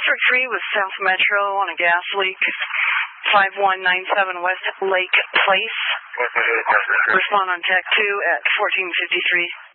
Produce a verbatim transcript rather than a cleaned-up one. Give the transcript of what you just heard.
District three with South Metro on a gas leak, five one nine seven West Lake Place. Respond on Tech two at fourteen fifty-three.